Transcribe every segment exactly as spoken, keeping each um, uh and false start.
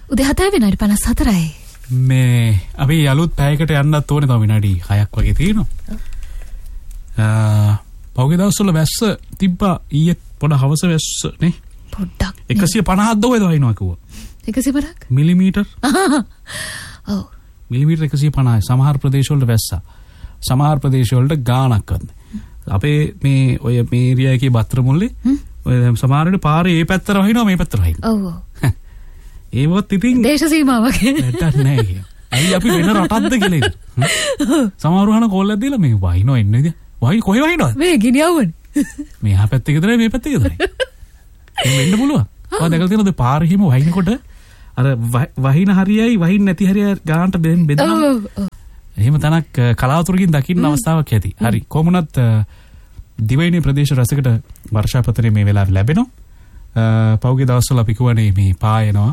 උදේ හතයි විනාඩි පනස් හතරයි. මේ අපි අලුත් පැයකට යන්නත් ඕනේ තව විනාඩි හයක් වගේ තියෙනවා. අ පෞගේ දවස්වල වැස්ස තිබ්බා ඊයේ පොඩ හවස වැස්ස නේ. පොඩ්ඩක්. එකසිය පනහක් දෝ වේද වහිනවා කිව්වා. එකසිය පනහක්? මිලිමීටර්. ඔව්. මිලිමීටර් එකසිය පනහයි. සමහර ප්‍රදේශවල වැස්සා. සමහර ප්‍රදේශවලට ගාණක් වත්නේ. අපේ මේ ඔය මේ ඒරියා එකේ බත්තර මුල්ලේ ඔය සමහරවිට පාරේ ඒ පැත්තට වහිනවා මේ පැත්තට වහිනවා. ඔව්. ඒවත් ඉතින් දේශ සීමාවක් නැටක් නෑ කිය. අයි අපි වෙන රටක්ද කියලා ඉතින්. සමහරව හන කෝල්ලක් දීලා මේ වහිනවා එන්නේ නේද? වහි කොහෙ වහිනවද? මේ ගිනියවන්නේ. මේ හා පැත්තේ විතරයි මේ පැත්තේ විතරයි. මේ වෙන්න පුළුවන්. ඔය දැකලා තියෙනවද පාරේ හිම වහිනකොට අර වහින හරියයි වහින්න නැති හරියයි ගානට බෙදෙනවා. ඔව් ඔව්. එහෙම තනක් කලාතුරකින් දකින්න අවස්ථාවක් ඇති. හරි. කොමුණත් දිවයිනේ ප්‍රදේශ රසකට වර්ෂාපතනේ මේ වෙලාවේ ලැබෙනවා. පෞගේ දවස්වල අපි කියවනේ මේ පායනවා.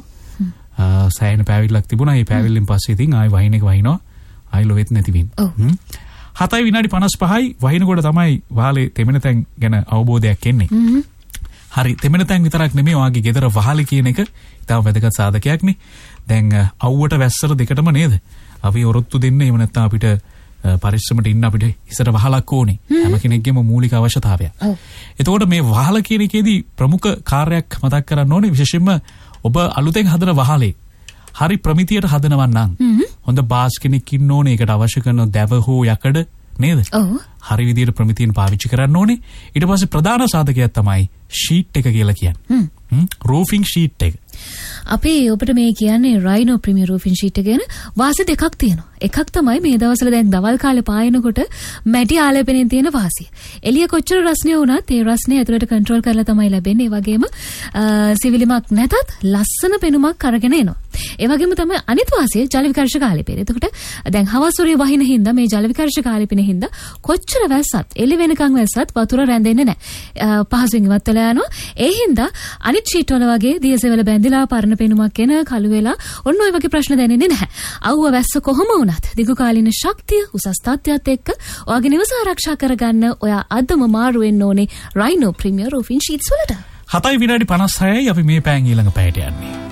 සෑහෙන පැවිල්ලක් තිබුණා. ඒ පැවිල්ලෙන් පස්සේ ඉතින් ආයි වහින එක වහිනවා. ආයි ලොවෙත් නැති වෙන්නේ. හතයි විනාඩි පනස් පහයි වහිනකොට තමයි වහලේ තෙමෙන තැන් ගැන අවබෝධයක් එන්නේ. හරි. තෙමෙන තැන් විතරක් නෙමෙයි ඔයාගේ ගෙදර වහලේ කියන එක ඉතාම වැදගත් සාධකයක් නේ. දැන් අවුවට වැස්සට දෙකටම නේද? අපි ඔරොත්තු දෙන්න එහෙම නැත්නම් අපිට පරිස්සමට ඉන්න අපිට ඉස්සර වහලක් ඕනේ. හැම කෙනෙක්ගේම මූලික අවශ්‍යතාවය. එතකොට මේ වහල කියන එකේදී ප්‍රමුඛ කාර්යයක් මතක් කරන්න ඕනේ. විශේෂයෙන්ම ඔබ අලුතෙන් හදන වහලේ හරි ප්‍රමිතියට හදනවා නම් හොඳ බාස් කෙනෙක් ඉන්න ඕනේ. ඒකට අවශ්‍ය කරන දැව හෝ යකඩ නේද? ඔව්. හරි විදියට ප්‍රමිතියෙන් පාවිච්චි කරන්න ඕනේ. ඊට පස්සේ ප්‍රධාන සාධකයක් තමයි ෂීට් එක කියලා කියන්නේ. හ්ම්. රූෆින් ෂීට් එක. අපි ඔබට මේ කියන්නේ රයිනෝ ප්‍රීමියර් රූෆින් ෂීට් එක ගැන වාසි දෙකක් තියෙනවා. එකක් තමයි මේ දවස්වල දැන් දවල් කාලේ පායනකොට මැටි ආලේපනයෙන් තියෙන වාසිය. එළිය කොච්චර රස්නේ වුණත් ඒ රස්නේ ඇතුළට කන්ට්‍රෝල් කරලා තමයි ලැබෙන්නේ. ඒ වගේම සිවිලිමක් නැතත් ලස්සන පෙනුමක් අරගෙන එනවා. ඒ වගේම තමයි අනිත් වාසිය ජල විකර්ෂක ආලේපනය. එතකොට දැන් හවස් උරේ වහින හින්දා මේ ජල විකර්ෂක ආලේපනය හින්දා කොච්චර වැස්සත් එළි වෙනකන් වැස්සත් වතුර රැඳෙන්නේ නැහැ. පහසුවෙන් ඉවත් වෙලා යනවා. ඒ හින්දා අනිත් ෂීට් වල වගේ දියසෙවල බැඳිලා පරණ පෙනුමක් එන කළු වෙලා ඔන්න ඔය වගේ ප්‍රශ්න දැනෙන්නේ නැහැ. අවුව වැස්ස කොහොම වුණත් දිගු කාලින ශක්තිය උසස් තත්ත්වයට එක්ක ඔයාගේ නිවස ආරක්ෂා කරගන්න ඔයා අදම මාරු වෙන්න ඕනේ රයිනෝ ප්‍රීමියර් රූෆින් ෂීට්ස් වලට. හතයි විනාඩි පනස් හයයි අපි මේ පෑන් ඊළඟ පැයට යන්නේ.